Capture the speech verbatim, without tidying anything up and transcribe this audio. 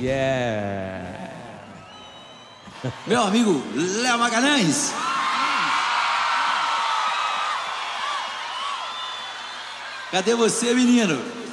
Yeah! Meu amigo Léo Magalhães. Cadê você, menino?